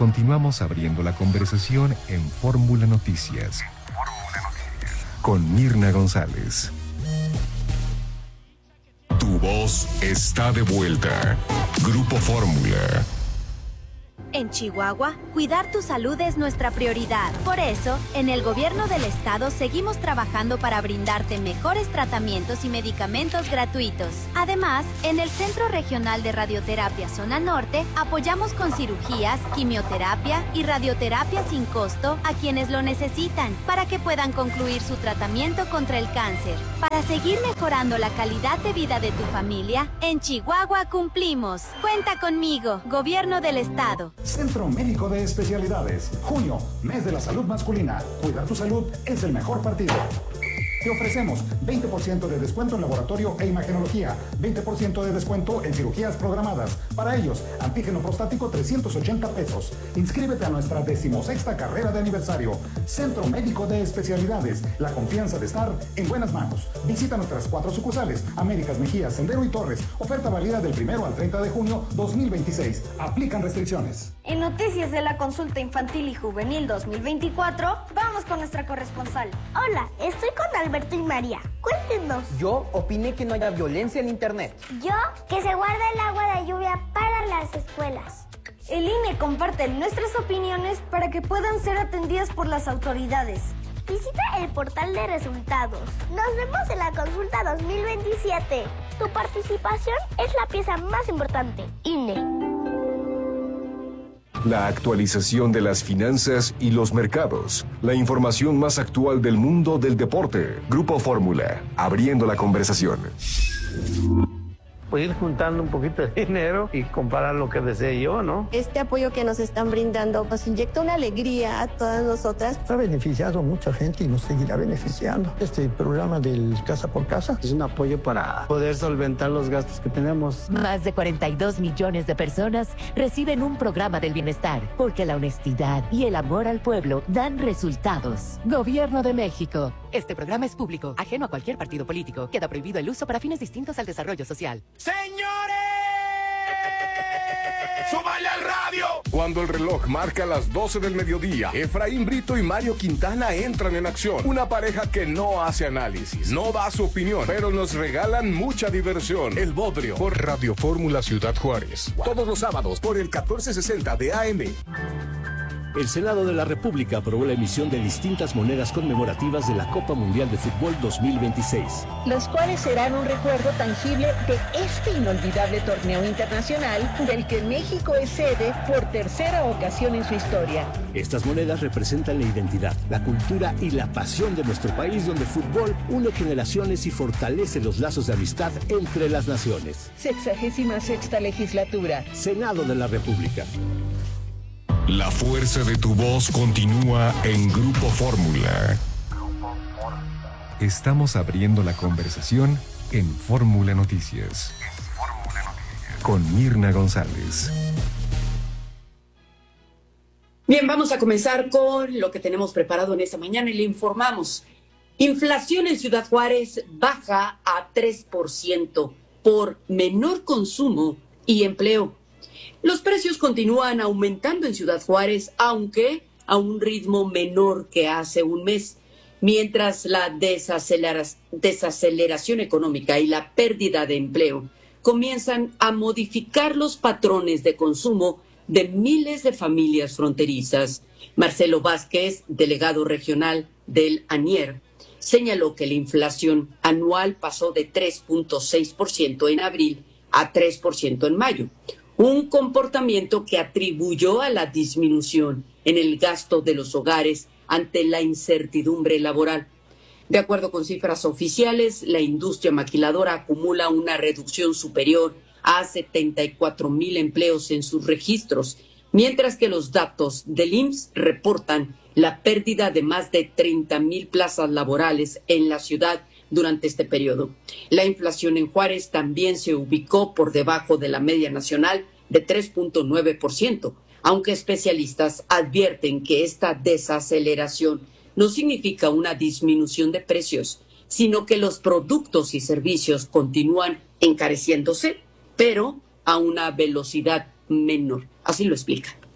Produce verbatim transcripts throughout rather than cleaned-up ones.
continuamos abriendo la conversación en Fórmula Noticias. Con Mirna González. Tu voz está de vuelta. Grupo Fórmula. En Chihuahua, cuidar tu salud es nuestra prioridad. Por eso, en el gobierno del estado seguimos trabajando para brindarte mejores tratamientos y medicamentos gratuitos. Además, en el Centro Regional de Radioterapia Zona Norte, apoyamos con cirugías, quimioterapia y radioterapia sin costo a quienes lo necesitan, para que puedan concluir su tratamiento contra el cáncer. Para seguir mejorando la calidad de vida de tu familia, en Chihuahua cumplimos. Cuenta conmigo, Gobierno del Estado. Centro Médico de Especialidades. Junio, mes de la salud masculina. Cuidar tu salud es el mejor partido. Te ofrecemos veinte por ciento de descuento en laboratorio e imagenología, veinte por ciento de descuento en cirugías programadas. Para ellos, antígeno prostático trescientos ochenta pesos. Inscríbete a nuestra decimosexta carrera de aniversario. Centro Médico de Especialidades. La confianza de estar en buenas manos. Visita nuestras cuatro sucursales: Américas, Mejía, Sendero y Torres. Oferta válida del primero al treinta de junio dos mil veintiséis. Aplican restricciones. En noticias de la consulta infantil y juvenil dos mil veinticuatro, vamos con nuestra corresponsal. Hola, estoy con Alberto y María. Cuéntenos. Yo opiné que no haya violencia en internet. Yo, que se guarde el agua de lluvia para las escuelas. El I N E comparte nuestras opiniones para que puedan ser atendidas por las autoridades. Visita el portal de resultados. Nos vemos en la consulta dos mil veintisiete. Tu participación es la pieza más importante. I N E. La actualización de las finanzas y los mercados. La información más actual del mundo del deporte. Grupo Fórmula, abriendo la conversación. Ir juntando un poquito de dinero y comprar lo que desee yo, ¿no? Este apoyo que nos están brindando nos inyecta una alegría a todas nosotras. Ha beneficiado a mucha gente y nos seguirá beneficiando. Este programa del Casa por Casa es un apoyo para poder solventar los gastos que tenemos. Más de cuarenta y dos millones de personas reciben un programa del bienestar, porque la honestidad y el amor al pueblo dan resultados. Gobierno de México. Este programa es público, ajeno a cualquier partido político. Queda prohibido el uso para fines distintos al desarrollo social. ¡Señores! ¡Súbale al radio! Cuando el reloj marca las doce del mediodía, Efraín Brito y Mario Quintana entran en acción. Una pareja que no hace análisis, no da su opinión, pero nos regalan mucha diversión. El Bodrio, por Radio Fórmula Ciudad Juárez. Todos los sábados por el catorce sesenta de A M. El Senado de la República aprobó la emisión de distintas monedas conmemorativas de la Copa Mundial de Fútbol dos mil veintiséis. Los cuales serán un recuerdo tangible de este inolvidable torneo internacional del que México es sede por tercera ocasión en su historia. Estas monedas representan la identidad, la cultura y la pasión de nuestro país, donde el fútbol une generaciones y fortalece los lazos de amistad entre las naciones. Sexagésima sexta legislatura. Senado de la República. La fuerza de tu voz continúa en Grupo Fórmula. Estamos abriendo la conversación en Fórmula Noticias. Con Mirna González. Bien, vamos a comenzar con lo que tenemos preparado en esta mañana y le informamos. Inflación en Ciudad Juárez baja a tres por ciento por menor consumo y empleo. Los precios continúan aumentando en Ciudad Juárez, aunque a un ritmo menor que hace un mes, mientras la desacelera- desaceleración económica y la pérdida de empleo comienzan a modificar los patrones de consumo de miles de familias fronterizas. Marcelo Vázquez, delegado regional del ANIER, señaló que la inflación anual pasó de tres punto seis por ciento en abril a tres por ciento en mayo. Un comportamiento que atribuyó a la disminución en el gasto de los hogares ante la incertidumbre laboral. De acuerdo con cifras oficiales, la industria maquiladora acumula una reducción superior a setenta y cuatro mil empleos en sus registros, mientras que los datos del I M S S reportan la pérdida de más de treinta mil plazas laborales en la ciudad durante este periodo. La inflación en Juárez también se ubicó por debajo de la media nacional de tres punto nueve por ciento, aunque especialistas advierten que esta desaceleración no significa una disminución de precios, sino que los productos y servicios continúan encareciéndose, pero a una velocidad menor. Así lo explican.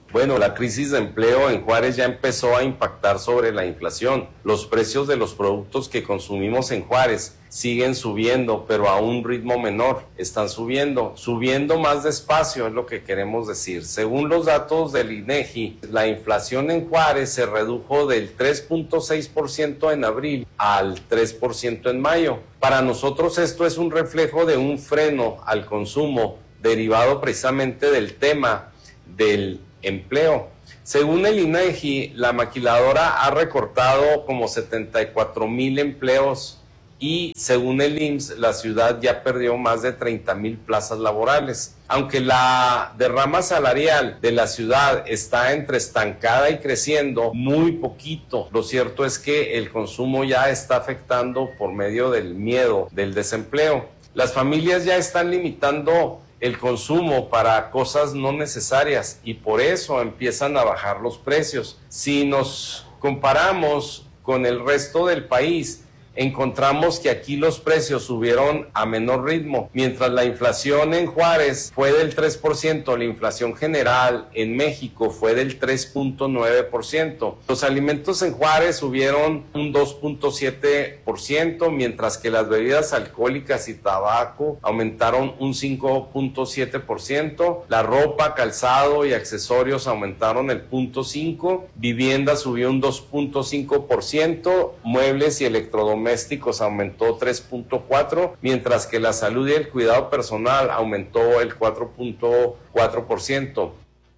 Bueno, la crisis de empleo en Juárez ya empezó a impactar sobre la inflación. Los precios de los productos que consumimos en Juárez siguen subiendo, pero a un ritmo menor. Están subiendo, subiendo más despacio, es lo que queremos decir. Según los datos del INEGI, la inflación en Juárez se redujo del tres punto seis por ciento en abril al tres por ciento en mayo. Para nosotros esto es un reflejo de un freno al consumo derivado precisamente del tema del empleo. Según el INEGI, la maquiladora ha recortado como setenta y cuatro mil empleos y según el I M S S, la ciudad ya perdió más de treinta mil plazas laborales. Aunque la derrama salarial de la ciudad está entre estancada y creciendo muy poquito, lo cierto es que el consumo ya está afectando por medio del miedo del desempleo. Las familias ya están limitando el consumo para cosas no necesarias y por eso empiezan a bajar los precios. Si nos comparamos con el resto del país, encontramos que aquí los precios subieron a menor ritmo. Mientras la inflación en Juárez fue del tres por ciento, la inflación general en México fue del tres punto nueve por ciento. Los alimentos en Juárez subieron un dos punto siete por ciento, mientras que las bebidas alcohólicas y tabaco aumentaron un cinco punto siete por ciento. La ropa, calzado y accesorios aumentaron el punto cinco por ciento. Vivienda subió un dos punto cinco por ciento. Muebles y electrodomésticos aumentó tres punto cuatro por ciento, mientras que la salud y el cuidado personal aumentó el cuatro punto cuatro por ciento.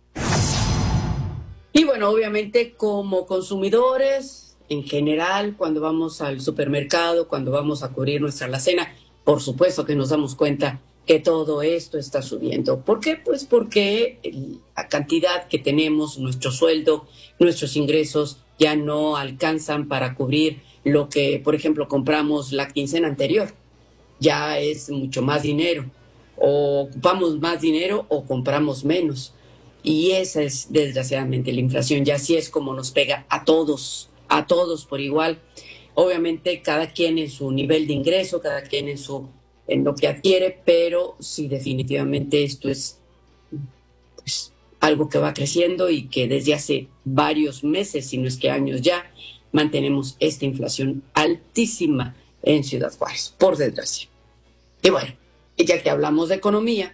Y bueno, obviamente como consumidores, en general, cuando vamos al supermercado, cuando vamos a cubrir nuestra alacena, por supuesto que nos damos cuenta que todo esto está subiendo. ¿Por qué? Pues porque la cantidad que tenemos, nuestro sueldo, nuestros ingresos ya no alcanzan para cubrir lo que, por ejemplo, compramos la quincena anterior. Ya es mucho más dinero. O ocupamos más dinero o compramos menos. Y esa es, desgraciadamente, la inflación. Y así es como nos pega a todos, a todos por igual. Obviamente, cada quien en su nivel de ingreso, cada quien en, su, en lo que adquiere, pero sí, definitivamente esto es pues, algo que va creciendo y que desde hace varios meses, si no es que años ya, mantenemos esta inflación altísima en Ciudad Juárez, por desgracia. Y bueno, ya que hablamos de economía,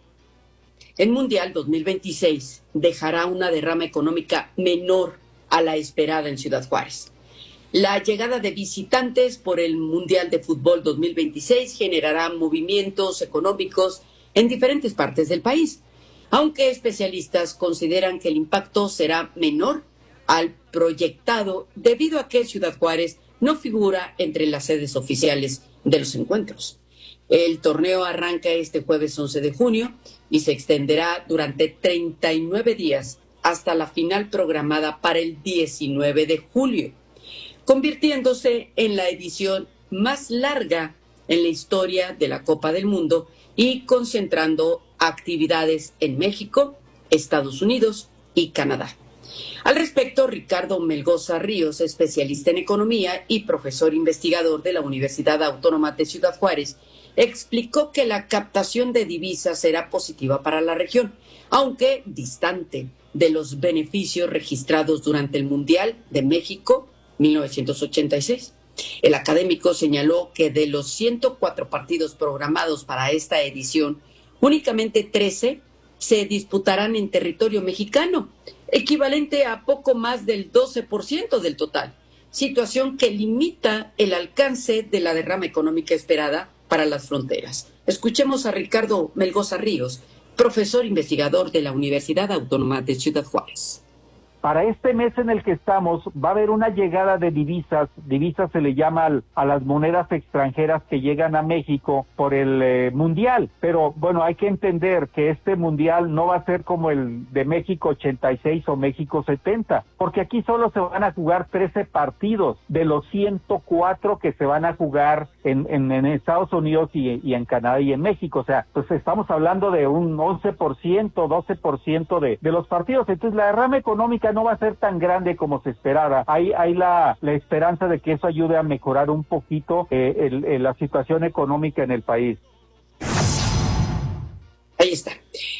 el Mundial dos mil veintiséis dejará una derrama económica menor a la esperada en Ciudad Juárez. La llegada de visitantes por el Mundial de Fútbol dos mil veintiséis generará movimientos económicos en diferentes partes del país, aunque especialistas consideran que el impacto será menor al proyectado debido a que Ciudad Juárez no figura entre las sedes oficiales de los encuentros. El torneo arranca este jueves once de junio y se extenderá durante treinta y nueve días hasta la final programada para el diecinueve de julio, convirtiéndose en la edición más larga en la historia de la Copa del Mundo y concentrando actividades en México, Estados Unidos y Canadá. Al respecto, Ricardo Melgoza Ríos, especialista en economía y profesor investigador de la Universidad Autónoma de Ciudad Juárez, explicó que la captación de divisas será positiva para la región, aunque distante de los beneficios registrados durante el Mundial de México mil novecientos ochenta y seis. El académico señaló que de los ciento cuatro partidos programados para esta edición, únicamente trece se disputarán en territorio mexicano, equivalente a poco más del doce por ciento del total, situación que limita el alcance de la derrama económica esperada para las fronteras. Escuchemos a Ricardo Melgoza Ríos, profesor investigador de la Universidad Autónoma de Ciudad Juárez. Para este mes en el que estamos va a haber una llegada de divisas, divisas se le llama al, a las monedas extranjeras que llegan a México por el eh, Mundial, pero bueno, hay que entender que este Mundial no va a ser como el de México ochenta y seis o México setenta, porque aquí solo se van a jugar trece partidos de los ciento cuatro que se van a jugar en, en, en Estados Unidos y, y en Canadá y en México, o sea, pues estamos hablando de un once por ciento, doce por ciento de, de los partidos, entonces la derrama económica no va a ser tan grande como se esperaba. Hay, hay la, la esperanza de que eso ayude a mejorar un poquito eh, el, el, la situación económica en el país. Ahí está.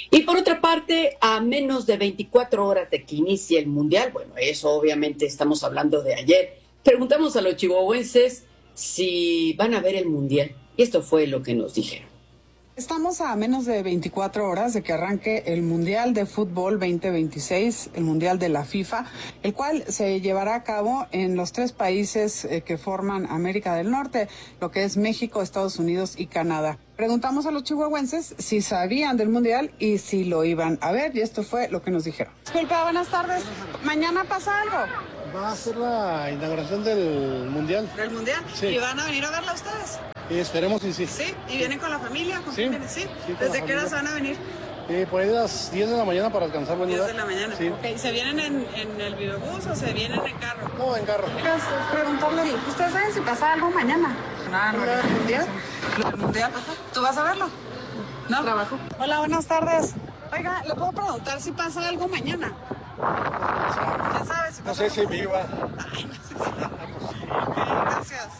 Y por otra parte, a menos de veinticuatro horas de que inicie el Mundial, bueno, eso obviamente estamos hablando de ayer, preguntamos a los chihuahuenses si van a ver el Mundial. Y esto fue lo que nos dijeron. Estamos a menos de veinticuatro horas de que arranque el Mundial de Fútbol veinte veintiséis, el Mundial de la FIFA, el cual se llevará a cabo en los tres países eh, que forman América del Norte, lo que es México, Estados Unidos y Canadá. Preguntamos a los chihuahuenses si sabían del Mundial y si lo iban a ver, y esto fue lo que nos dijeron. Disculpa, buenas tardes. ¿Mañana pasa algo? Va a ser la inauguración del Mundial. ¿Del Mundial? Sí. ¿Y van a venir a verla ustedes? Y esperemos y sí. ¿Sí? ¿Y vienen con la familia? ¿Con Sí. quién vienen? ¿Sí? Sí, con ¿Desde la qué horas familia. van a venir? Eh, por ahí a las diez de la mañana para alcanzar buen diez lugar. de la mañana. Sí. Okay. ¿Se vienen en, en el videobús o se vienen en carro? No, en carro. Quiero preguntarle, ¿ustedes saben si pasa algo mañana? Nada, no, ¿el mundial? ¿El mundial? ¿Tú vas a verlo? No. Trabajo. Hola, buenas tardes. Oiga, ¿le puedo preguntar si pasa algo mañana? ¿Quién sabe si pasa No sé si algo? me iba. Ay, no sé si... Ok, gracias.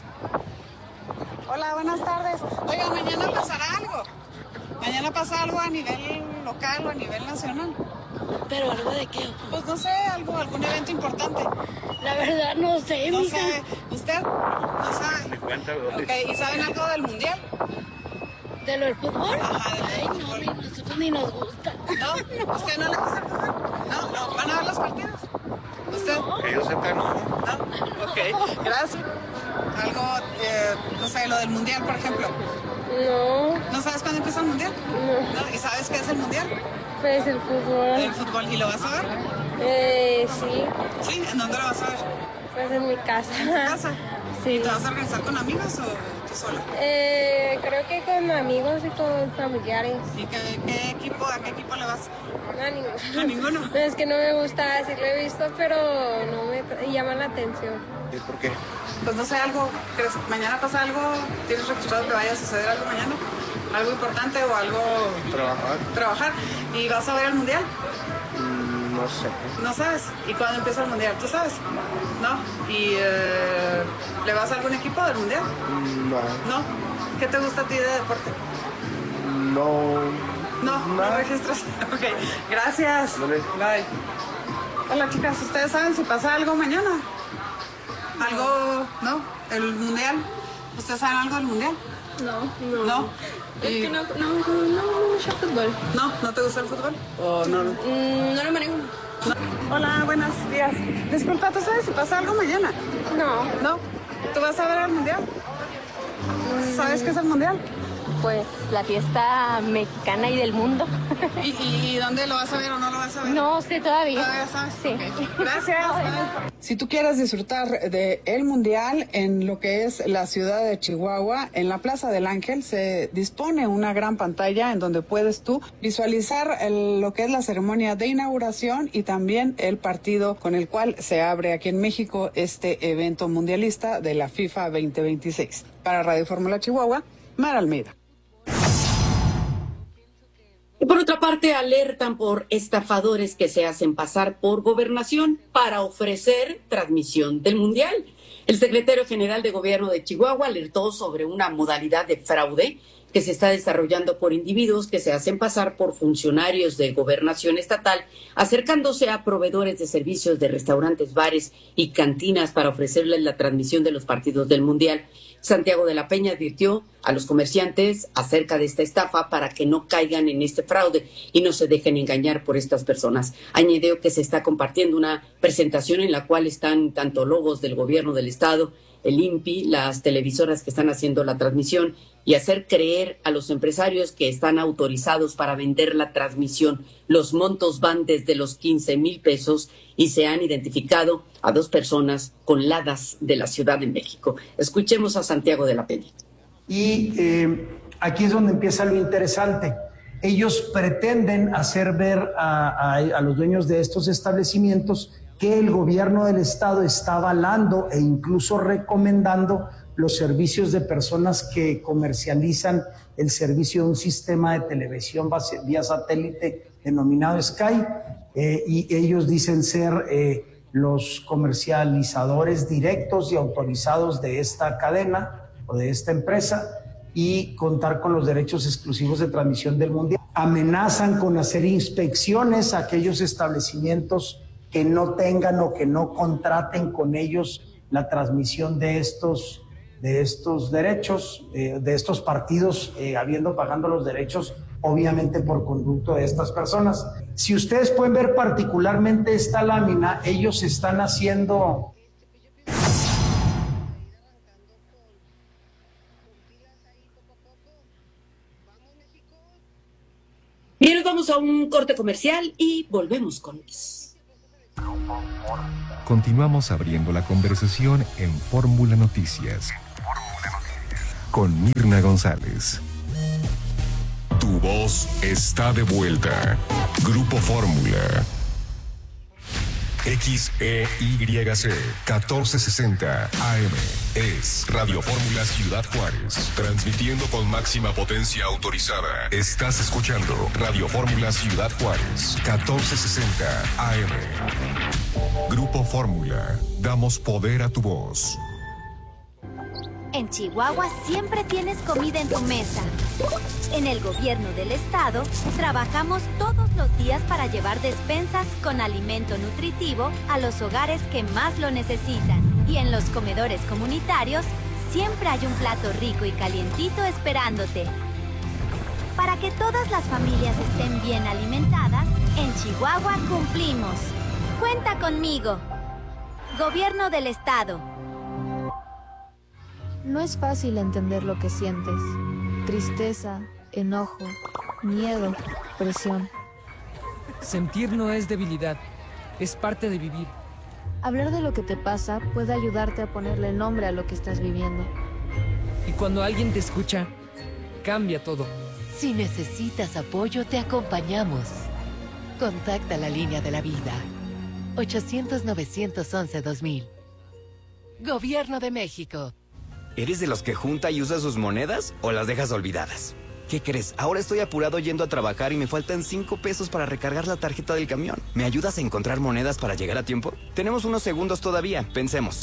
Hola, buenas tardes. Oiga, ¿mañana pasará algo? ¿Mañana pasa algo a nivel local o a nivel nacional? ¿Pero algo de qué? Pues no sé, algo, algún evento importante. La verdad no sé, ¿No mija. sabe? ¿Usted? ¿No sabe? Me cuenta, Ok, ¿y saben algo del mundial? ¿De lo del fútbol? Ajá, del Ay, fútbol. no, ni nosotros ni nos gusta. ¿No? ¿Usted no le gusta el fútbol? No, no. ¿Van a ver los partidos? ¿Usted? Que yo sepa, no. ¿No? Ok, gracias. Algo, eh, no sé, lo del mundial, por ejemplo. No. ¿No sabes cuándo empieza el mundial? No. ¿No? ¿Y sabes qué es el mundial? Pues el fútbol. El fútbol. ¿Y lo vas a ver? Eh, sí. ¿Sí? ¿En dónde lo vas a ver? Pues en mi casa. ¿En tu casa? Sí. ¿Y te vas a organizar con amigos o tú sola? Eh, creo que con amigos y con familiares. ¿Y qué, qué equipo, a qué equipo le vas? A ninguno. ¿A ninguno? Es que no me gusta, sí lo he visto, pero no me llama la atención. ¿Y por qué? Pues no sé, algo, ¿crees? ¿Mañana pasa algo? ¿Tienes registrado que vaya a suceder algo mañana? ¿Algo importante o algo? Trabajar. Trabajar. ¿Y vas a ver el mundial? Mm, no sé. ¿No sabes? ¿Y cuándo empieza el mundial? ¿Tú sabes? ¿No? ¿Y eh, le vas a algún equipo del mundial? Mm, no. ¿No? ¿Qué te gusta a ti de deporte? No. No, no registras. Ok, gracias. Vale. Bye. Hola chicas, ¿ustedes saben si pasa algo mañana? ¿Algo, no? ¿El mundial? ¿Ustedes saben algo del mundial? No, no. ¿No? Es Y- que no, no, no, no me gusta el fútbol. ¿No? ¿No te gusta el fútbol? ¿O no? No. Mm, no lo manejo. Hola, buenos días. Disculpa, ¿tú sabes si pasa algo mañana? No. ¿No? ¿Tú vas a ver el mundial? ¿Sabes qué es el mundial? Pues la fiesta mexicana y del mundo. ¿Y, y, y dónde lo vas a ver o no lo vas a ver? No sé todavía. ¿Todavía sabes? Sí. Ok. Gracias. Si tú quieres disfrutar de el mundial en lo que es la ciudad de Chihuahua, en la Plaza del Ángel se dispone una gran pantalla en donde puedes tú visualizar el- lo que es la ceremonia de inauguración y también el partido con el cual se abre aquí en México este evento mundialista de la FIFA veinte veintiséis. Para Radio Fórmula Chihuahua, Mara Almeida. Y por otra parte, alertan por estafadores que se hacen pasar por gobernación para ofrecer transmisión del Mundial. El secretario general de Gobierno de Chihuahua alertó sobre una modalidad de fraude que se está desarrollando por individuos que se hacen pasar por funcionarios de gobernación estatal, acercándose a proveedores de servicios de restaurantes, bares y cantinas para ofrecerles la transmisión de los partidos del Mundial. Santiago de la Peña advirtió a los comerciantes acerca de esta estafa para que no caigan en este fraude y no se dejen engañar por estas personas. Añadió que se está compartiendo una presentación en la cual están tanto logos del gobierno del estado, el I N P I, las televisoras que están haciendo la transmisión y hacer creer a los empresarios que están autorizados para vender la transmisión. Los montos van desde los quince mil pesos y se han identificado a dos personas con ladas de la Ciudad de México. Escuchemos a Santiago de la Peña. Y eh, aquí es donde empieza lo interesante. Ellos pretenden hacer ver a, a, a los dueños de estos establecimientos que el gobierno del estado está avalando e incluso recomendando los servicios de personas que comercializan el servicio de un sistema de televisión base, vía satélite denominado Sky, eh, y ellos dicen ser eh, los comercializadores directos y autorizados de esta cadena o de esta empresa, y contar con los derechos exclusivos de transmisión del Mundial. Amenazan con hacer inspecciones a aquellos establecimientos que no tengan o que no contraten con ellos la transmisión de estos, de estos derechos, eh, de estos partidos, eh, habiendo pagando los derechos, obviamente por conducto de estas personas. Si ustedes pueden ver particularmente esta lámina, ellos están haciendo... Bien, vamos a un corte comercial y volvemos con más. Continuamos abriendo la conversación en Fórmula Noticias con Mirna González. Tu voz está de vuelta. Grupo Fórmula. X E Y C catorce sesenta A M es Radio Fórmula Ciudad Juárez, transmitiendo con máxima potencia autorizada. Estás escuchando Radio Fórmula Ciudad Juárez, catorce sesenta A M. Grupo Fórmula, damos poder a tu voz. En Chihuahua siempre tienes comida en tu mesa. En el gobierno del estado trabajamos todos los días para llevar despensas con alimento nutritivo a los hogares que más lo necesitan. Y en los comedores comunitarios siempre hay un plato rico y calientito esperándote. Para que todas las familias estén bien alimentadas, en Chihuahua cumplimos. Cuenta conmigo. Gobierno del estado. No es fácil entender lo que sientes. Tristeza, enojo, miedo, presión. Sentir no es debilidad, es parte de vivir. Hablar de lo que te pasa puede ayudarte a ponerle nombre a lo que estás viviendo. Y cuando alguien te escucha, cambia todo. Si necesitas apoyo, te acompañamos. Contacta la línea de la vida. ochocientos, novecientos once, dos mil. Gobierno de México. ¿Eres de los que junta y usa sus monedas o las dejas olvidadas? ¿Qué crees? Ahora estoy apurado yendo a trabajar y me faltan cinco pesos para recargar la tarjeta del camión. ¿Me ayudas a encontrar monedas para llegar a tiempo? Tenemos unos segundos todavía, pensemos.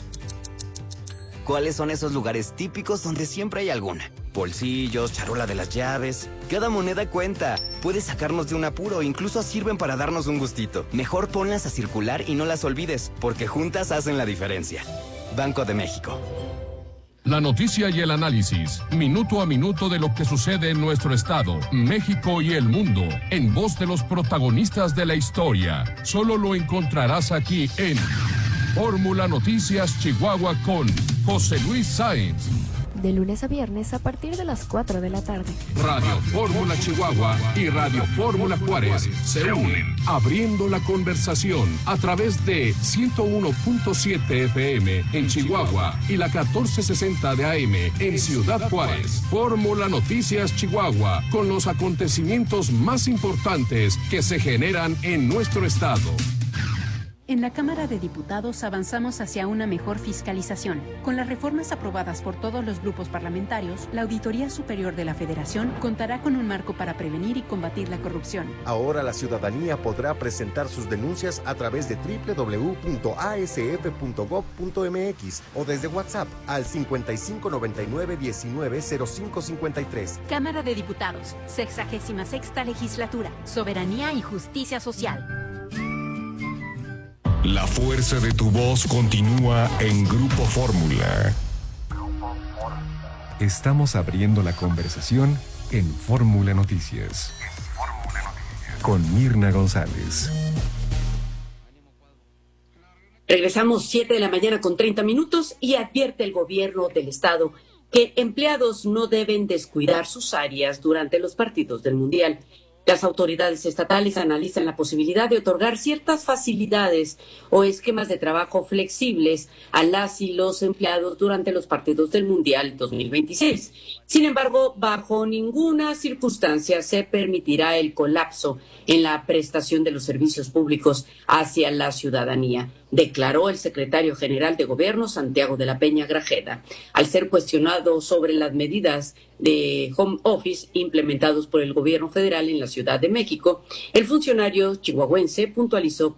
¿Cuáles son esos lugares típicos donde siempre hay alguna? Bolsillos, charola de las llaves. Cada moneda cuenta. Puede sacarnos de un apuro, incluso sirven para darnos un gustito. Mejor ponlas a circular y no las olvides, porque juntas hacen la diferencia. Banco de México. La noticia y el análisis, minuto a minuto de lo que sucede en nuestro estado, México y el mundo, en voz de los protagonistas de la historia. Solo lo encontrarás aquí en Fórmula Noticias Chihuahua con José Luis Sáenz. De lunes a viernes a partir de las cuatro de la tarde. Radio Fórmula Chihuahua y Radio Fórmula Juárez se unen, abriendo la conversación a través de ciento uno punto siete F M en Chihuahua y la catorce sesenta de A M en Ciudad Juárez. Fórmula Noticias Chihuahua, con los acontecimientos más importantes que se generan en nuestro estado. En la Cámara de Diputados avanzamos hacia una mejor fiscalización. Con las reformas aprobadas por todos los grupos parlamentarios, la Auditoría Superior de la Federación contará con un marco para prevenir y combatir la corrupción. Ahora la ciudadanía podrá presentar sus denuncias a través de doble u doble u doble u punto a s f punto gob punto m x o desde WhatsApp al cincuenta y cinco noventa y nueve diecinueve cero cinco cincuenta y tres. Cámara de Diputados, sexagésima sexta legislatura, soberanía y justicia social. La fuerza de tu voz continúa en Grupo Fórmula. Estamos abriendo la conversación en Fórmula Noticias. Con Mirna González. Regresamos siete de la mañana con treinta minutos y advierte el gobierno del estado que empleados no deben descuidar sus áreas durante los partidos del Mundial. Las autoridades estatales analizan la posibilidad de otorgar ciertas facilidades o esquemas de trabajo flexibles a las y los empleados durante los partidos del Mundial dos mil veintiséis. Sin embargo, bajo ninguna circunstancia se permitirá el colapso en la prestación de los servicios públicos hacia la ciudadanía, declaró el secretario general de Gobierno, Santiago de la Peña Grajeda, al ser cuestionado sobre las medidas de home office implementados por el gobierno federal en la Ciudad de México. El funcionario chihuahuense puntualizó que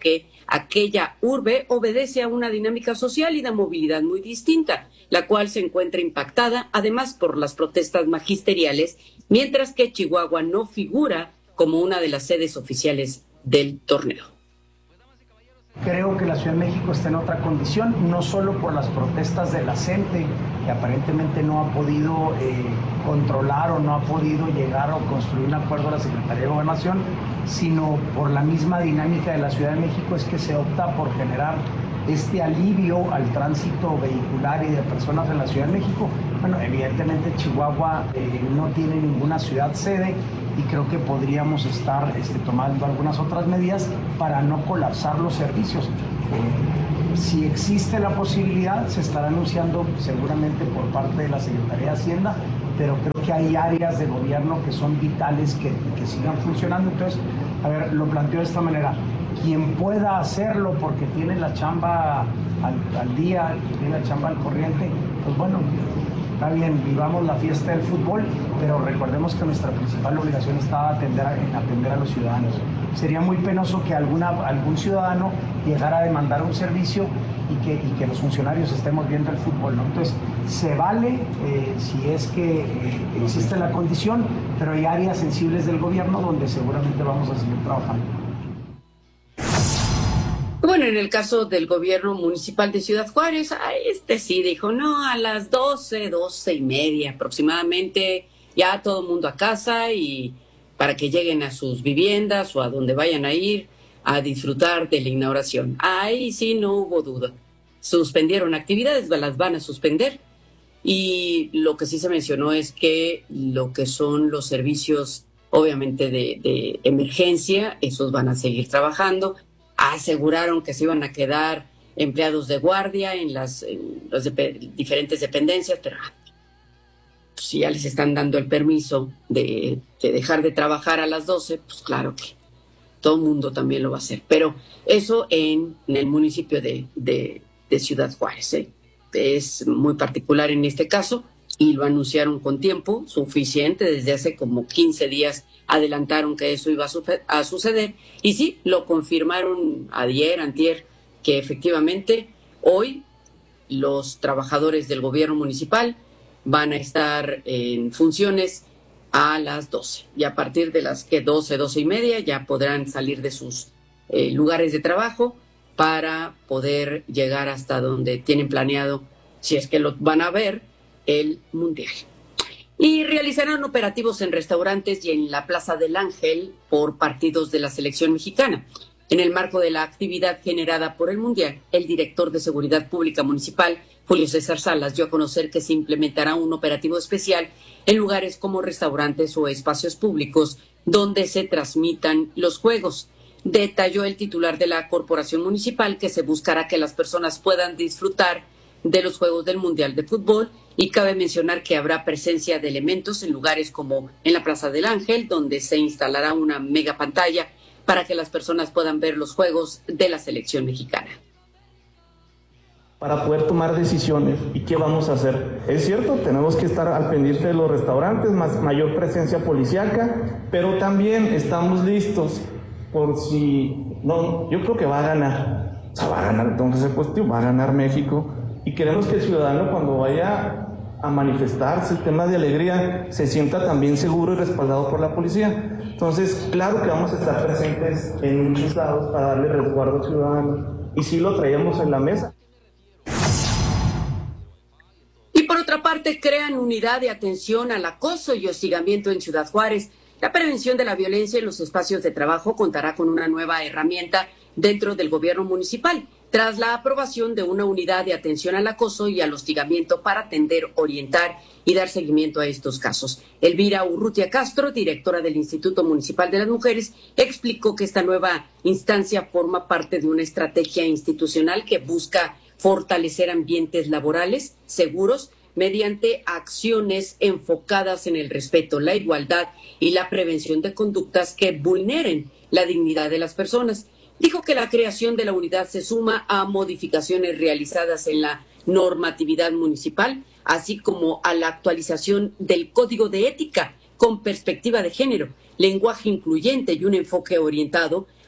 aquella urbe obedece a una dinámica social y de movilidad muy distinta, la cual se encuentra impactada además por las protestas magisteriales, mientras que Chihuahua no figura como una de las sedes oficiales del torneo. Creo que la Ciudad de México está en otra condición, no solo por las protestas de la gente, que aparentemente no ha podido eh, controlar o no ha podido llegar o construir un acuerdo a la Secretaría de Gobernación, sino por la misma dinámica de la Ciudad de México, es que se opta por generar este alivio al tránsito vehicular y de personas en la Ciudad de México. Bueno, evidentemente Chihuahua eh, no tiene ninguna ciudad sede y creo que podríamos estar este, tomando algunas otras medidas para no colapsar los servicios. Eh, si existe la posibilidad, se estará anunciando seguramente por parte de la Secretaría de Hacienda, pero creo que hay áreas de gobierno que son vitales que, que sigan funcionando. Entonces, a ver, lo planteo de esta manera. Quien pueda hacerlo porque tiene la chamba al, al día, tiene la chamba al corriente, pues bueno, está bien, vivamos la fiesta del fútbol, pero recordemos que nuestra principal obligación está atender a, en atender a los ciudadanos. Sería muy penoso que alguna, algún ciudadano llegara a demandar un servicio y que, y que los funcionarios estemos viendo el fútbol, ¿no? Entonces, se vale eh, si es que eh, existe la condición, pero hay áreas sensibles del gobierno donde seguramente vamos a seguir trabajando. Bueno, en el caso del gobierno municipal de Ciudad Juárez, este sí dijo, no, a las doce, doce y media aproximadamente, ya todo el mundo a casa y para que lleguen a sus viviendas o a donde vayan a ir a disfrutar de la inauguración. Ahí sí no hubo duda. Suspendieron actividades, las van a suspender. Y lo que sí se mencionó es que lo que son los servicios, obviamente, de, de emergencia, esos van a seguir trabajando. Aseguraron que se iban a quedar empleados de guardia en las, en las de, diferentes dependencias, pero pues, si ya les están dando el permiso de, de dejar de trabajar a las doce, pues claro que todo el mundo también lo va a hacer. Pero eso en, en el municipio de, de, de Ciudad Juárez, ¿eh? Es muy particular en este caso y lo anunciaron con tiempo suficiente, desde hace como quince días adelantaron que eso iba a, su- a suceder y sí, lo confirmaron ayer, antier, que efectivamente hoy los trabajadores del gobierno municipal van a estar en funciones a las doce y a partir de las que doce, doce y media ya podrán salir de sus eh, lugares de trabajo para poder llegar hasta donde tienen planeado, si es que lo van a ver, el Mundial. Y realizarán operativos en restaurantes y en la Plaza del Ángel por partidos de la selección mexicana. En el marco de la actividad generada por el Mundial, el director de Seguridad Pública Municipal, Julio César Salas, dio a conocer que se implementará un operativo especial en lugares como restaurantes o espacios públicos donde se transmitan los juegos. Detalló el titular de la Corporación Municipal que se buscará que las personas puedan disfrutar de los Juegos del Mundial de Fútbol y cabe mencionar que habrá presencia de elementos en lugares como en la Plaza del Ángel, donde se instalará una mega pantalla para que las personas puedan ver los juegos de la selección mexicana. Para poder tomar decisiones. ¿Y qué vamos a hacer? Es cierto, tenemos que estar al pendiente de los restaurantes, más mayor presencia policíaca, pero también estamos listos por si... No, yo creo que va a ganar. O sea, va a ganar, tengo que ser positivo, va a ganar México. Y queremos que el ciudadano cuando vaya a manifestarse el tema de alegría se sienta también seguro y respaldado por la policía. Entonces, claro que vamos a estar presentes en muchos lados para darle resguardo al ciudadano. Y sí lo traíamos en la mesa. Y por otra parte, crean unidad de atención al acoso y hostigamiento en Ciudad Juárez. La prevención de la violencia en los espacios de trabajo contará con una nueva herramienta dentro del gobierno municipal, tras la aprobación de una unidad de atención al acoso y al hostigamiento para atender, orientar y dar seguimiento a estos casos. Elvira Urrutia Castro, directora del Instituto Municipal de las Mujeres, explicó que esta nueva instancia forma parte de una estrategia institucional que busca fortalecer ambientes laborales seguros mediante acciones enfocadas en el respeto, la igualdad y la prevención de conductas que vulneren la dignidad de las personas. Dijo que la creación de la unidad se suma a modificaciones realizadas en la normatividad municipal, así como a la actualización del Código de Ética con perspectiva de género, lenguaje incluyente y un enfoque orientado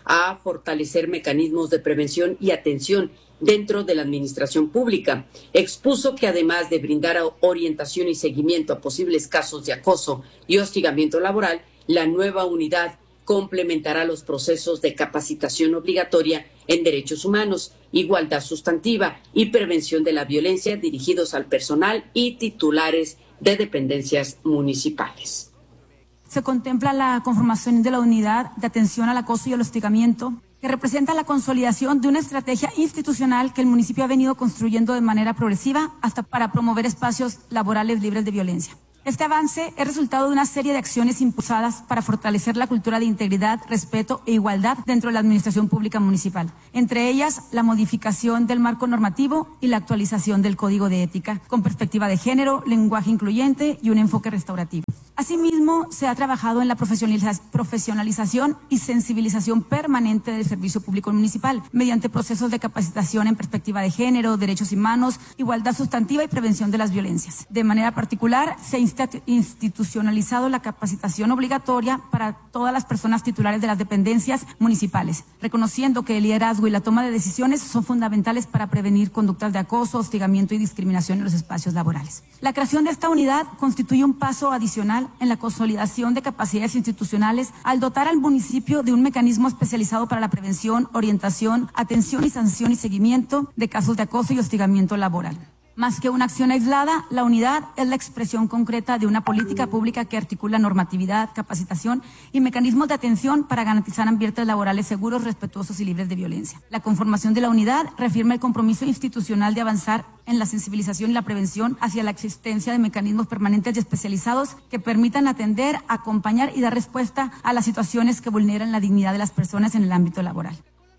a fortalecer mecanismos de prevención y atención dentro de la administración pública. Expuso que además de brindar orientación y seguimiento a posibles casos de acoso y hostigamiento laboral, la nueva unidad complementará los procesos de capacitación obligatoria en derechos humanos, igualdad sustantiva y prevención de la violencia dirigidos al personal y titulares de dependencias municipales. Se contempla la conformación de la unidad de atención al acoso y al hostigamiento, que representa la consolidación de una estrategia institucional que el municipio ha venido construyendo de manera progresiva hasta para promover espacios laborales libres de violencia. Este avance es resultado de una serie de acciones impulsadas para fortalecer la cultura de integridad, respeto e igualdad dentro de la administración pública municipal. Entre ellas, la modificación del marco normativo y la actualización del código de ética, con perspectiva de género, lenguaje incluyente y un enfoque restaurativo. Asimismo, se ha trabajado en la profesionalización y sensibilización permanente del servicio público municipal, mediante procesos de capacitación en perspectiva de género, derechos humanos, igualdad sustantiva y prevención de las violencias. De manera particular, se ha institucionalizado la capacitación obligatoria para todas las personas titulares de las dependencias municipales, reconociendo que el liderazgo y la toma de decisiones son fundamentales para prevenir conductas de acoso, hostigamiento y discriminación en los espacios laborales. La creación de esta unidad constituye un paso adicional en la consolidación de capacidades institucionales al dotar al municipio de un mecanismo especializado para la prevención, orientación, atención y sanción y seguimiento de casos de acoso y hostigamiento laboral. Más que una acción aislada, la unidad es la expresión concreta de una política pública que articula normatividad, capacitación y mecanismos de atención para garantizar ambientes laborales seguros, respetuosos y libres de violencia. La conformación de la unidad reafirma el compromiso institucional de avanzar en la sensibilización y la prevención hacia la existencia de mecanismos permanentes y especializados que permitan atender, acompañar y dar respuesta a las situaciones que vulneran la dignidad de las personas en el ámbito laboral.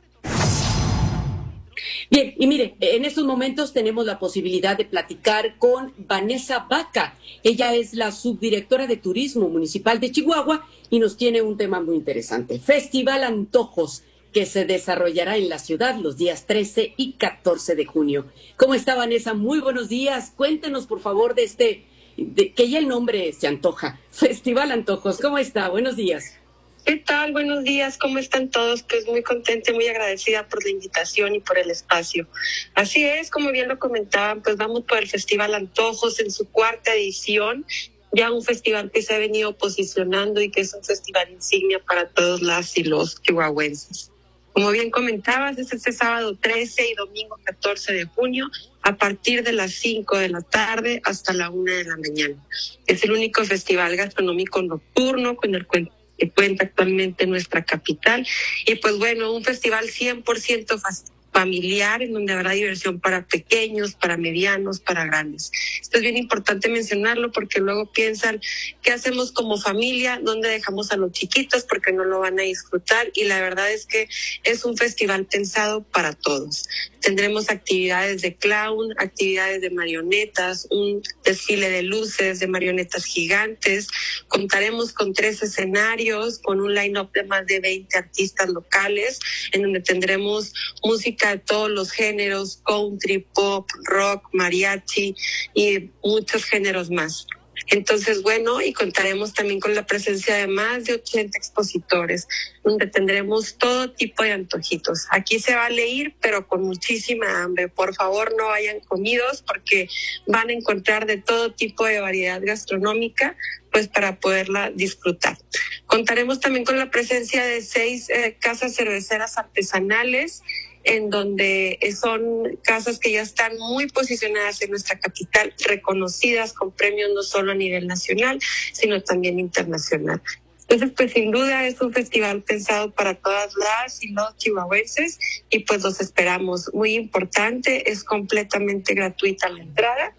Bien, y mire, en estos momentos tenemos la posibilidad de platicar con Vanessa Vaca. Ella es la subdirectora de Turismo Municipal de Chihuahua y nos tiene un tema muy interesante. Festival Antojos, que se desarrollará en la ciudad los días trece y catorce de junio. ¿Cómo está, Vanessa? Muy buenos días. Cuéntenos, por favor, de este, de, que ya el nombre se antoja. Festival Antojos, ¿cómo está? Buenos días. ¿Qué tal? Buenos días, ¿cómo están todos? Pues muy contenta y muy agradecida por la invitación y por el espacio. Así es, como bien lo comentaban, pues vamos por el Festival Antojos en su cuarta edición, ya un festival que se ha venido posicionando y que es un festival insignia para todos las y los chihuahuenses. Como bien comentabas, es este sábado trece y domingo catorce de junio, a partir de las cinco de la tarde hasta la una de la mañana. Es el único festival gastronómico nocturno con el cuento que cuenta actualmente en nuestra capital. Y pues bueno, un festival cien por ciento familiar, en donde habrá diversión para pequeños, para medianos, para grandes. Esto es bien importante mencionarlo porque luego piensan qué hacemos como familia, dónde dejamos a los chiquitos porque no lo van a disfrutar, y la verdad es que es un festival pensado para todos. Tendremos actividades de clown, actividades de marionetas, un desfile de luces, de marionetas gigantes. Contaremos con tres escenarios, con un line-up de más de veinte artistas locales, en donde tendremos música de todos los géneros, country, pop, rock, mariachi y muchos géneros más. Entonces, bueno, y contaremos también con la presencia de más de ochenta expositores, donde tendremos todo tipo de antojitos. Aquí se vale ir, pero con muchísima hambre. Por favor, no vayan comidos porque van a encontrar de todo tipo de variedad gastronómica, pues para poderla disfrutar. Contaremos también con la presencia de seis eh, casas cerveceras artesanales, en donde son casas que ya están muy posicionadas en nuestra capital, reconocidas con premios no solo a nivel nacional, sino también internacional. Entonces, pues sin duda es un festival pensado para todas las y los chihuahuenses, y pues los esperamos. Muy importante, es completamente gratuita la entrada.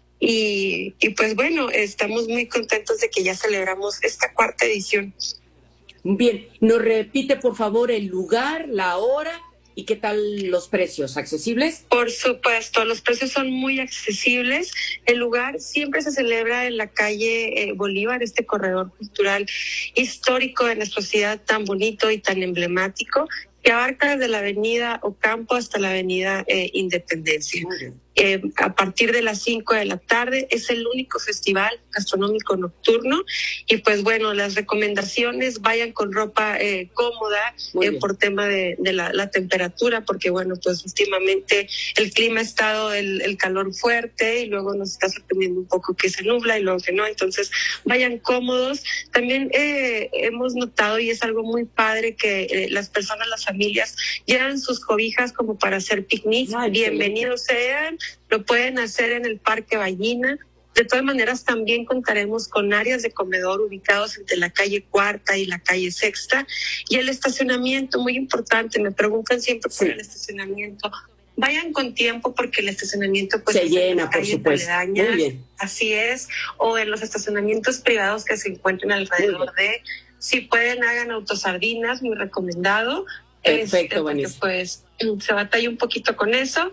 Y, y pues bueno, estamos muy contentos de que ya celebramos esta cuarta edición. Bien, nos repite por favor el lugar, la hora. ¿Y qué tal los precios? ¿Accesibles? Por supuesto, los precios son muy accesibles. El lugar siempre se celebra en la calle eh, Bolívar, este corredor cultural histórico de nuestra ciudad tan bonito y tan emblemático, que abarca desde la avenida Ocampo hasta la avenida eh, Independencia. Eh, a partir de las cinco de la tarde. Es el único festival gastronómico nocturno y pues bueno, las recomendaciones: vayan con ropa eh, cómoda eh, por tema de, de la, la temperatura, porque bueno, pues últimamente el clima ha estado el, el calor fuerte y luego nos está sorprendiendo un poco que se nubla y luego que no, entonces vayan cómodos. También eh, hemos notado, y es algo muy padre, que eh, las personas, las familias llevan sus cobijas como para hacer picnic. Bienvenidos sean. Lo pueden hacer en el Parque Ballina. De todas maneras, también contaremos con áreas de comedor ubicados entre la calle Cuarta y la calle Sexta. Y el estacionamiento, muy importante, me preguntan siempre por sí. el estacionamiento. Vayan con tiempo porque el estacionamiento pues se llena, por supuesto. Muy bien. Así es. O en los estacionamientos privados que se encuentren alrededor de. Si pueden, hagan autosardinas, muy recomendado. Perfecto, este, porque, Vanessa. Pues se batalla un poquito con eso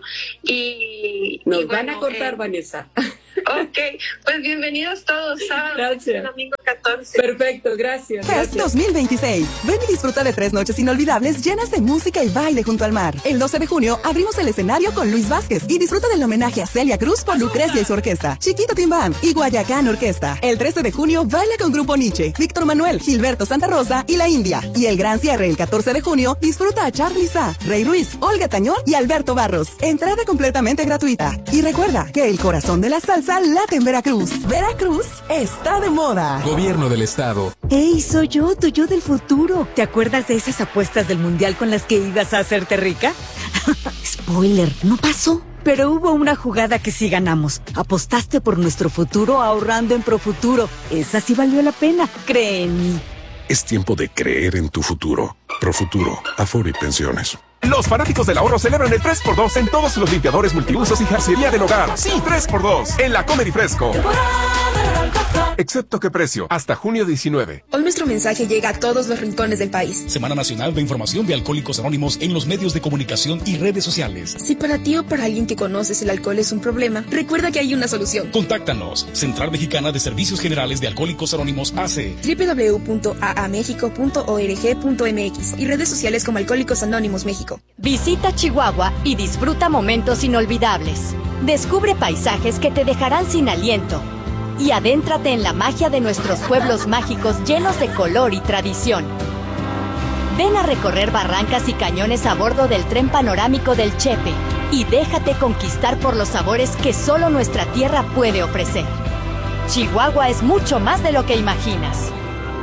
y nos y van bueno, a cortar, eh, Vanessa. Ok, pues bienvenidos todos, sábado, gracias. Domingo catorce. Perfecto, gracias. Fest gracias. dos mil veintiséis. Ven y disfruta de tres noches inolvidables llenas de música y baile junto al mar. El doce de junio abrimos el escenario con Luis Vázquez y disfruta del homenaje a Celia Cruz por Lucrecia y su orquesta, Chiquito Tim Band y Guayacán Orquesta. El trece de junio baila con Grupo Nietzsche, Víctor Manuel, Gilberto Santa Rosa y La India. Y el gran cierre el catorce de junio disfruta a Charly Sá, Rey Ruiz, Olga Tañón y Alberto Barros. Entrada completamente gratuita. Y recuerda que el corazón de la salsa late en Veracruz. Veracruz está de moda. Gobierno del Estado. ¡Ey, soy yo, tu yo del futuro! ¿Te acuerdas de esas apuestas del Mundial con las que ibas a hacerte rica? Spoiler, no pasó. Pero hubo una jugada que sí ganamos. Apostaste por nuestro futuro ahorrando en Profuturo. Esa sí valió la pena, cree en mí. Es tiempo de creer en tu futuro. Profuturo, Afore y Pensiones. Los fanáticos del ahorro celebran el tres por dos en todos los limpiadores multiusos y jarcería del hogar. Sí, tres por dos en la Comedy Fresco. Excepto qué precio, hasta junio diecinueve. Hoy nuestro mensaje llega a todos los rincones del país. Semana Nacional de Información de Alcohólicos Anónimos en los medios de comunicación y redes sociales. Si para ti o para alguien que conoces el alcohol es un problema, recuerda que hay una solución. Contáctanos. Central Mexicana de Servicios Generales de Alcohólicos Anónimos A C. doble u doble u doble u punto a a mexico punto org punto m x y redes sociales como Alcohólicos Anónimos México. Visita Chihuahua y disfruta momentos inolvidables. Descubre paisajes que te dejarán sin aliento. Y adéntrate en la magia de nuestros pueblos mágicos llenos de color y tradición. Ven a recorrer barrancas y cañones a bordo del tren panorámico del Chepe y déjate conquistar por los sabores que solo nuestra tierra puede ofrecer. Chihuahua es mucho más de lo que imaginas.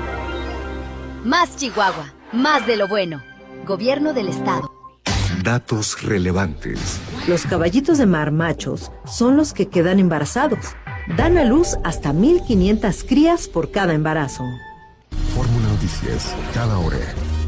Más Chihuahua, más de lo bueno. Gobierno del Estado. Datos relevantes. Los caballitos de mar machos son los que quedan embarazados. Dan a luz hasta mil quinientas crías por cada embarazo. Fórmula Noticias, cada hora.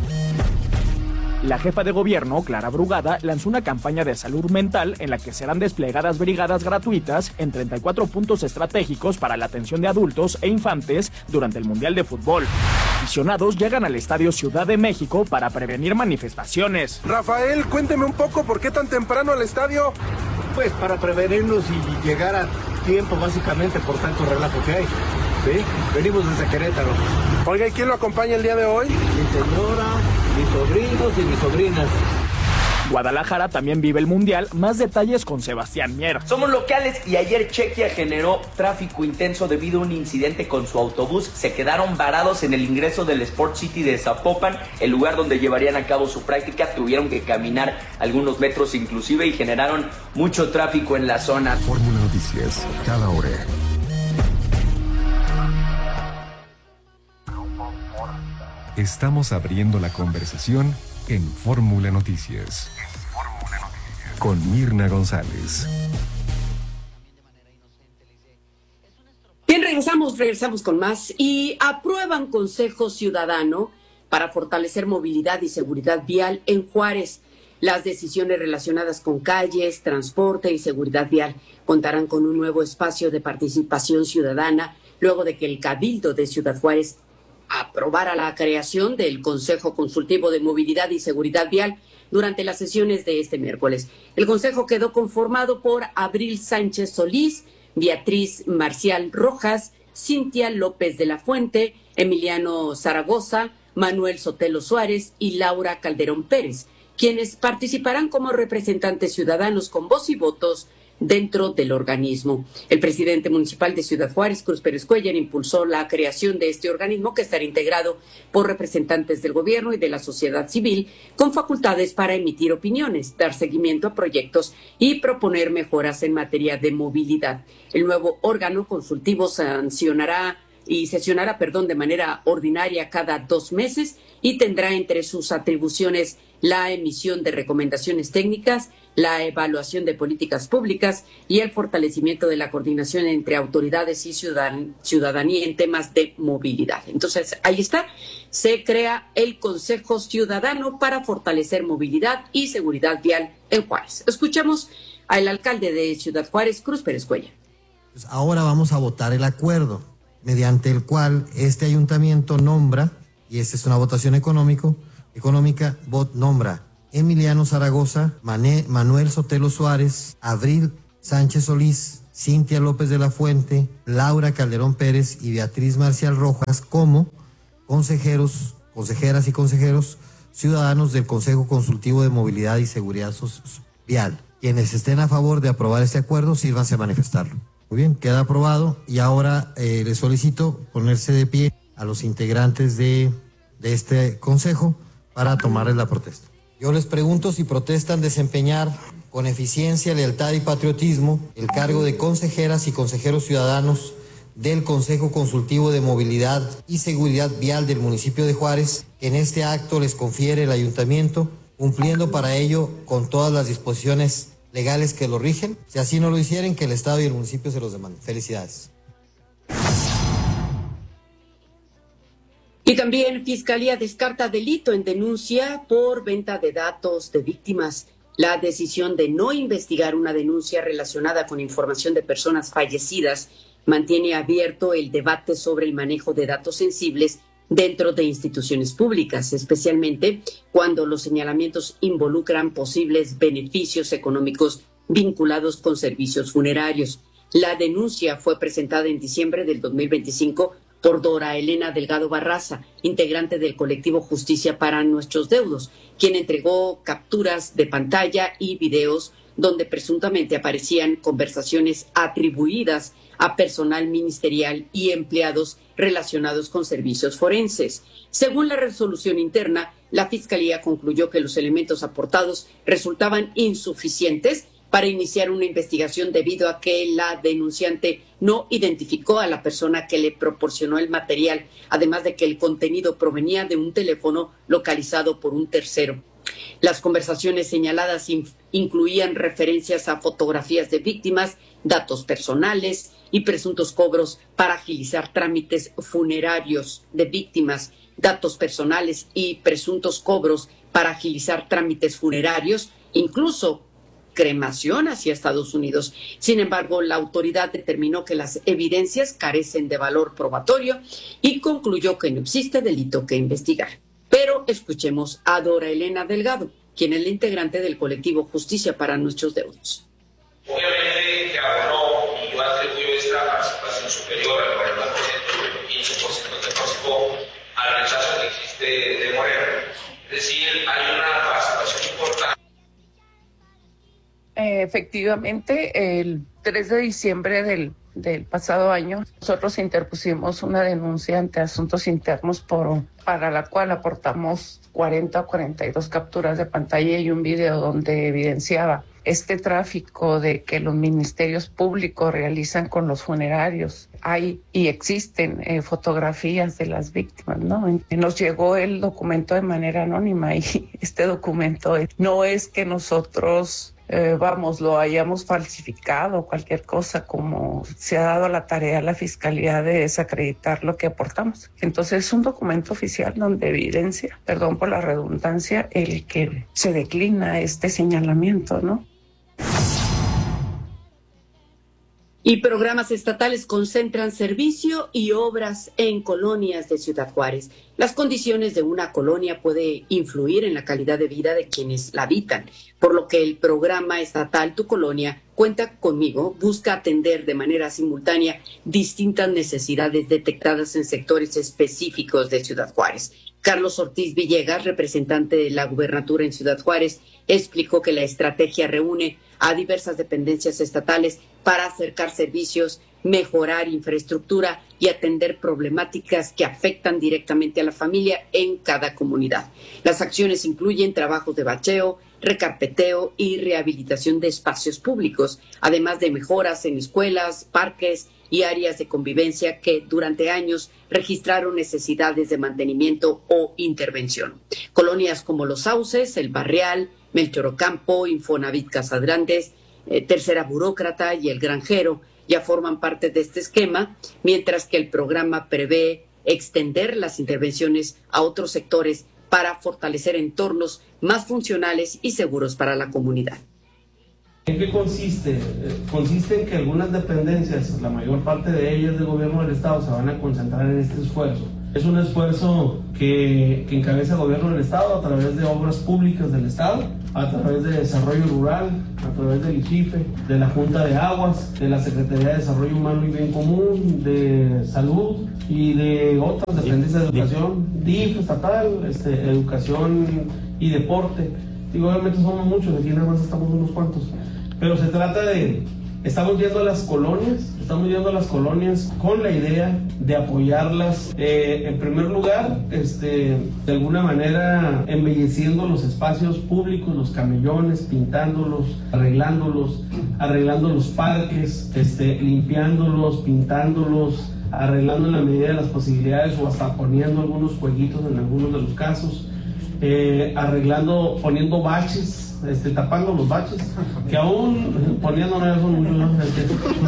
La jefa de gobierno, Clara Brugada, lanzó una campaña de salud mental en la que serán desplegadas brigadas gratuitas en treinta y cuatro puntos estratégicos para la atención de adultos e infantes durante el Mundial de Fútbol. Aficionados llegan al Estadio Ciudad de México para prevenir manifestaciones. Rafael, cuénteme un poco, ¿por qué tan temprano al estadio? Pues para prevenirnos y llegar a tiempo, básicamente, por tanto relajo que hay. Sí, venimos desde Querétaro. Oiga, ¿y quién lo acompaña el día de hoy? Mi señora, mis sobrinos y mis sobrinas. Guadalajara también vive el Mundial. Más detalles con Sebastián Mier. Somos locales y ayer Chequia generó tráfico intenso debido a un incidente con su autobús. Se quedaron varados en el ingreso del Sport City de Zapopan, el lugar donde llevarían a cabo su práctica. Tuvieron que caminar algunos metros inclusive y generaron mucho tráfico en la zona. Fórmula Noticias, cada hora. Estamos abriendo la conversación en Fórmula Noticias. Con Mirna González. Bien, regresamos, regresamos con más. Y aprueban Consejo Ciudadano para fortalecer movilidad y seguridad vial en Juárez. Las decisiones relacionadas con calles, transporte y seguridad vial contarán con un nuevo espacio de participación ciudadana luego de que el Cabildo de Ciudad Juárez aprobara la creación del Consejo Consultivo de Movilidad y Seguridad Vial durante las sesiones de este miércoles. El Consejo quedó conformado por Abril Sánchez Solís, Beatriz Marcial Rojas, Cintia López de la Fuente, Emiliano Zaragoza, Manuel Sotelo Suárez y Laura Calderón Pérez, quienes participarán como representantes ciudadanos con voz y votos dentro del organismo. El presidente municipal de Ciudad Juárez, Cruz Pérez Cuellar, impulsó la creación de este organismo que estará integrado por representantes del gobierno y de la sociedad civil con facultades para emitir opiniones, dar seguimiento a proyectos y proponer mejoras en materia de movilidad. El nuevo órgano consultivo sancionará y sesionará, perdón, de manera ordinaria cada dos meses y tendrá entre sus atribuciones la emisión de recomendaciones técnicas, la evaluación de políticas públicas y el fortalecimiento de la coordinación entre autoridades y ciudadan- ciudadanía en temas de movilidad. Entonces, ahí está, se crea el Consejo Ciudadano para fortalecer movilidad y seguridad vial en Juárez. Escuchamos al alcalde de Ciudad Juárez, Cruz Pérez Cuellar. Pues ahora vamos a votar el acuerdo, mediante el cual este ayuntamiento nombra, y esta es una votación económico, económica, vot, nombra Emiliano Zaragoza, Mané, Manuel Sotelo Suárez, Abril Sánchez Solís, Cintia López de la Fuente, Laura Calderón Pérez y Beatriz Marcial Rojas como consejeros, consejeras y consejeros ciudadanos del Consejo Consultivo de Movilidad y Seguridad Vial. Quienes estén a favor de aprobar este acuerdo, sírvanse a manifestarlo. Muy bien, queda aprobado y ahora eh, les solicito ponerse de pie a los integrantes de, de este consejo para tomarles la protesta. Yo les pregunto si protestan desempeñar con eficiencia, lealtad y patriotismo el cargo de consejeras y consejeros ciudadanos del Consejo Consultivo de Movilidad y Seguridad Vial del municipio de Juárez, que en este acto les confiere el ayuntamiento, cumpliendo para ello con todas las disposiciones legales que lo rigen. Si así no lo hicieren, que el Estado y el municipio se los demanden. Felicidades. Y también Fiscalía descarta delito en denuncia por venta de datos de víctimas. La decisión de no investigar una denuncia relacionada con información de personas fallecidas mantiene abierto el debate sobre el manejo de datos sensibles dentro de instituciones públicas, especialmente cuando los señalamientos involucran posibles beneficios económicos vinculados con servicios funerarios. La denuncia fue presentada en diciembre del dos mil veinticinco por Dora Elena Delgado Barraza, integrante del colectivo Justicia para Nuestros Deudos, quien entregó capturas de pantalla y videos donde presuntamente aparecían conversaciones atribuidas a personal ministerial y empleados relacionados con servicios forenses. Según la resolución interna, la Fiscalía concluyó que los elementos aportados resultaban insuficientes para iniciar una investigación debido a que la denunciante no identificó a la persona que le proporcionó el material, además de que el contenido provenía de un teléfono localizado por un tercero. Las conversaciones señaladas in- incluían referencias a fotografías de víctimas, datos personales y presuntos cobros para agilizar trámites funerarios de víctimas, datos personales y presuntos cobros para agilizar trámites funerarios, incluso cremación hacia Estados Unidos. Sin embargo, la autoridad determinó que las evidencias carecen de valor probatorio y concluyó que no existe delito que investigar. Pero escuchemos a Dora Elena Delgado, quien es la integrante del colectivo Justicia para Nuestros Deudos. Obviamente que abonó y yo atribuyo esta participación superior al cuarenta por ciento, quince por ciento que participó al rechazo que existe de Moreno. Es decir, hay una participación importante. Efectivamente, el tres de diciembre del, del pasado año, nosotros interpusimos una denuncia ante Asuntos Internos por, para la cual aportamos cuarenta o cuarenta y dos capturas de pantalla y un video donde evidenciaba este tráfico de que los ministerios públicos realizan con los funerarios. Hay y existen eh, fotografías de las víctimas, ¿no? Nos llegó el documento de manera anónima y este documento no es que nosotros... Eh, vamos, lo hayamos falsificado, cualquier cosa, como se ha dado la tarea a la Fiscalía de desacreditar lo que aportamos. Entonces es un documento oficial donde evidencia, perdón por la redundancia, el que se declina este señalamiento, ¿no? Y programas estatales concentran servicio y obras en colonias de Ciudad Juárez. Las condiciones de una colonia puede influir en la calidad de vida de quienes la habitan, por lo que el programa estatal Tu Colonia, Cuenta Conmigo, busca atender de manera simultánea distintas necesidades detectadas en sectores específicos de Ciudad Juárez. Carlos Ortiz Villegas, representante de la gubernatura en Ciudad Juárez, explicó que la estrategia reúne a diversas dependencias estatales para acercar servicios, mejorar infraestructura y atender problemáticas que afectan directamente a la familia en cada comunidad. Las acciones incluyen trabajos de bacheo, recarpeteo y rehabilitación de espacios públicos, además de mejoras en escuelas, parques y áreas de convivencia que durante años registraron necesidades de mantenimiento o intervención. Colonias como Los Sauces, El Barrial, Melchor Ocampo, Infonavit Casas Grandes, eh, Tercera Burócrata y El Granjero ya forman parte de este esquema, mientras que el programa prevé extender las intervenciones a otros sectores para fortalecer entornos más funcionales y seguros para la comunidad. ¿En qué consiste? Consiste en que algunas dependencias, la mayor parte de ellas del gobierno del estado, se van a concentrar en este esfuerzo. Es un esfuerzo que, que encabeza el gobierno del estado a través de obras públicas del estado, a través de desarrollo rural, a través del I G I F E, de la Junta de Aguas, de la Secretaría de Desarrollo Humano y Bien Común, de Salud y de otras dependencias de educación, D I F estatal, este, educación y deporte. Digo, obviamente somos muchos, aquí nada más estamos unos cuantos, pero se trata de, estamos yendo a las colonias, estamos yendo a las colonias con la idea de apoyarlas, eh, en primer lugar, este, de alguna manera embelleciendo los espacios públicos, los camellones, pintándolos, arreglándolos, arreglando los parques, este, limpiándolos, pintándolos, arreglando en la medida de las posibilidades o hasta poniendo algunos jueguitos en algunos de los casos. Eh, arreglando, poniendo baches, este, tapando los baches, que aún, poniendo no son muchos, este,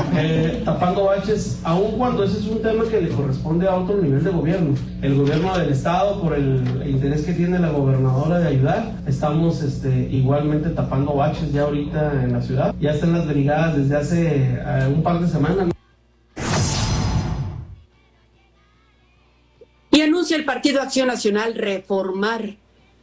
eh, tapando baches, aún cuando ese es un tema que le corresponde a otro nivel de gobierno. El gobierno del estado, por el interés que tiene la gobernadora de ayudar, estamos este, igualmente tapando baches ya ahorita en la ciudad. Ya están las brigadas desde hace uh, un par de semanas. Y anuncia el Partido Acción Nacional reformar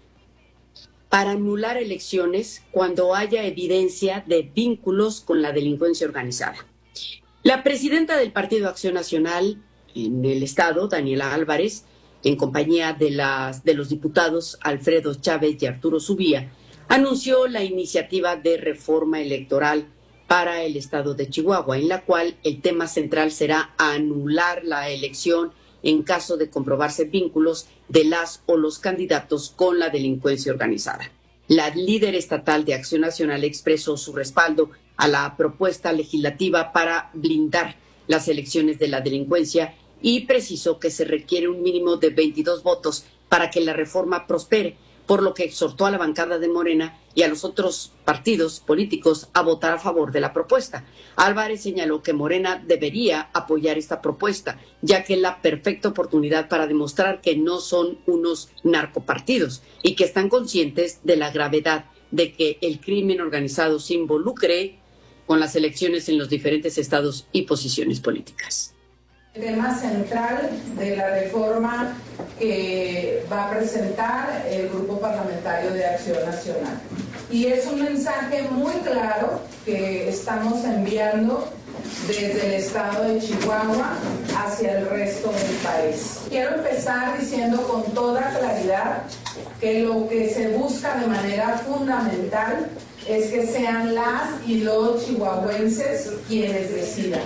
para anular elecciones cuando haya evidencia de vínculos con la delincuencia organizada. La presidenta del Partido Acción Nacional en el estado, Daniela Álvarez, en compañía de, las, de los diputados Alfredo Chávez y Arturo Subía, anunció la iniciativa de reforma electoral para el estado de Chihuahua, en la cual el tema central será anular la elección en caso de comprobarse vínculos de las o los candidatos con la delincuencia organizada. La líder estatal de Acción Nacional expresó su respaldo a la propuesta legislativa para blindar las elecciones de la delincuencia y precisó que se requiere un mínimo de veintidós votos para que la reforma prospere, por lo que exhortó a la bancada de Morena y a los otros partidos políticos a votar a favor de la propuesta. Álvarez señaló que Morena debería apoyar esta propuesta, ya que es la perfecta oportunidad para demostrar que no son unos narcopartidos y que están conscientes de la gravedad de que el crimen organizado se involucre con las elecciones en los diferentes estados y posiciones políticas. El tema central de la reforma que va a presentar el Grupo Parlamentario de Acción Nacional. Y es un mensaje muy claro que estamos enviando desde el estado de Chihuahua hacia el resto del país. Quiero empezar diciendo con toda claridad que lo que se busca de manera fundamental es que sean las y los chihuahuenses quienes decidan,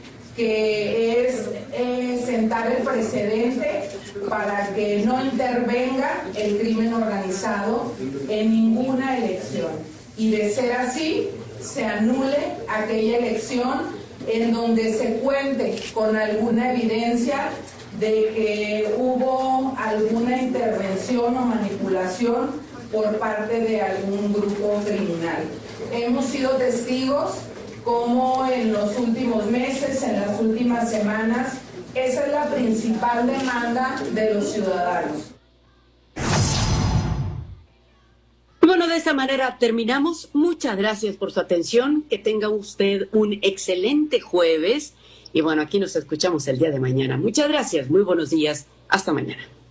que es eh, sentar el precedente para que no intervenga el crimen organizado en ninguna elección. Y de ser así, se anule aquella elección en donde se cuente con alguna evidencia de que hubo alguna intervención o manipulación por parte de algún grupo criminal. Hemos sido testigos como en los últimos meses, en las últimas semanas, esa es la principal demanda de los ciudadanos. Bueno, de esa manera terminamos. Muchas gracias por su atención. Que tenga usted un excelente jueves. Y bueno, aquí nos escuchamos el día de mañana. Muchas gracias. Muy buenos días. Hasta mañana.